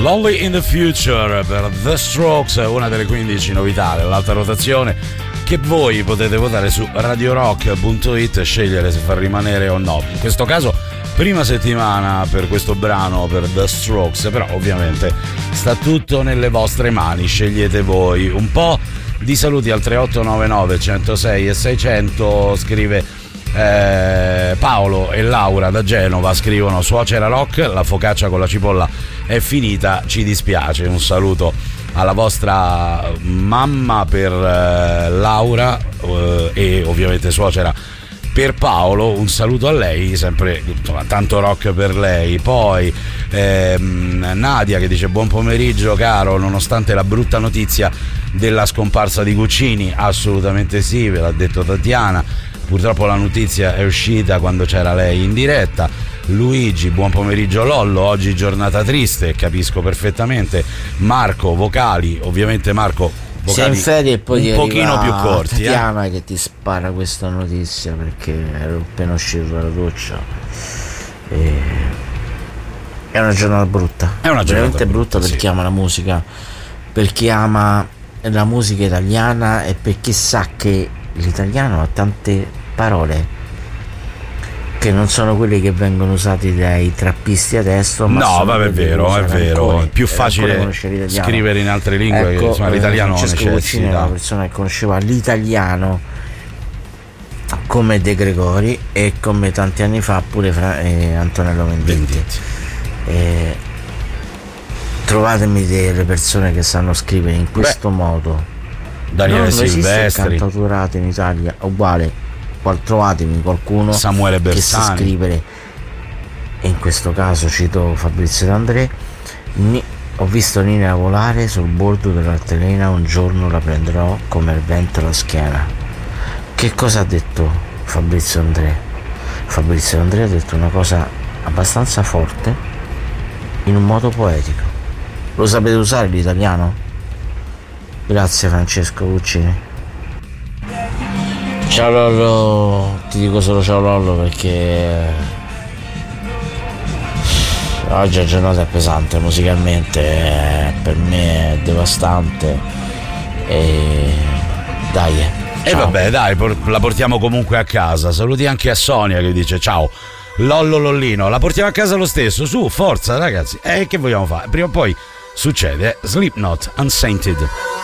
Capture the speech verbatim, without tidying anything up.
Lonely in the Future per The Strokes, una delle quindici novità dell'alta rotazione che voi potete votare su radio rock punto it e scegliere se far rimanere o no. In questo caso prima settimana per questo brano per The Strokes, però ovviamente sta tutto nelle vostre mani, scegliete voi. Un po' di saluti al tre otto nove nove, centosei e seicento. Scrive Eh, Paolo e Laura da Genova, scrivono: suocera rock, la focaccia con la cipolla è finita, ci dispiace. Un saluto alla vostra mamma per eh, Laura eh, e ovviamente suocera per Paolo. Un saluto a lei, sempre insomma, tanto rock per lei. Poi ehm, Nadia che dice: buon pomeriggio caro, nonostante la brutta notizia della scomparsa di Guccini. Assolutamente sì, ve l'ha detto Tatiana. Purtroppo la notizia è uscita quando c'era lei in diretta. Luigi, buon pomeriggio Lollo, oggi giornata triste, capisco perfettamente. Marco, vocali, ovviamente Marco, vocali in ferie e poi un pochino più corti. Tatiana eh? che ti spara questa notizia perché ero appena uscito dalla doccia. E... è una giornata brutta. È una giornata veramente brutta, brutta per sì. chi ama la musica, per chi ama la musica italiana e per chi sa che l'italiano ha tante parole che non sono quelle che vengono usate dai trappisti adesso, ma no, vabbè, è vero, è vero, ancora, è più facile scrivere in altre lingue, ecco, che insomma, l'italiano Francesco Guccini è una persona che conosceva l'italiano come De Gregori e come tanti anni fa pure Fra- eh, Antonello Venditti. Eh, trovatemi delle persone che sanno scrivere in questo Beh. modo. Daniele non Silvestri, cantautorato in Italia uguale, qual, trovatemi qualcuno Samuele Bersani che sa scrivere. E in questo caso cito Fabrizio D'André. Ni, ho visto Nina volare sul bordo dell'altalena, un giorno la prenderò come il vento alla schiena. Che cosa ha detto Fabrizio D'André? Fabrizio D'André ha detto una cosa abbastanza forte in un modo poetico. Lo sapete usare l'italiano? Grazie Francesco Guccini. Ciao Lollo, ti dico solo ciao Lollo perché oggi la giornata è pesante musicalmente, per me è devastante e dai. E eh vabbè dai, la portiamo comunque a casa. Saluti anche a Sonia che dice ciao Lollo Lollino, la portiamo a casa lo stesso, su, forza ragazzi. E eh, che vogliamo fare? Prima o poi succede. Slipknot, Unsainted.